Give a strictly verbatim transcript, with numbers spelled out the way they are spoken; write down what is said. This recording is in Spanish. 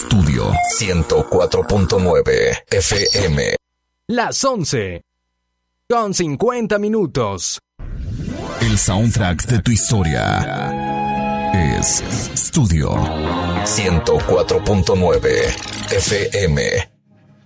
Estudio ciento cuatro punto nueve F M. Las once con cincuenta minutos. El soundtrack de tu historia es Estudio ciento cuatro punto nueve F M.